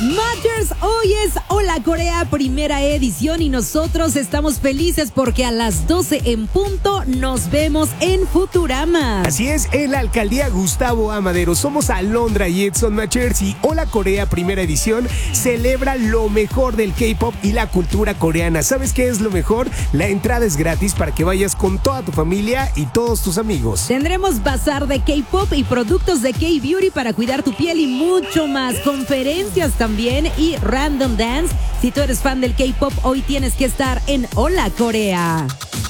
Matters, hoy es Hola Corea, primera edición y nosotros estamos felices porque a las 12 en punto nos vemos en Futurama. Así es, en la alcaldía Gustavo A. Madero. Somos Alondra y Edson Machers y Hola Corea, primera edición, celebra lo mejor del K-pop y la cultura coreana. ¿Sabes qué es lo mejor? La entrada es gratis para que vayas con toda tu familia y todos tus amigos. Tendremos bazar de K-pop y productos de K-beauty para cuidar tu piel y mucho más. Conferencias también y Random Dance. Si tú eres fan del K-pop, hoy tienes que estar en Hola Corea.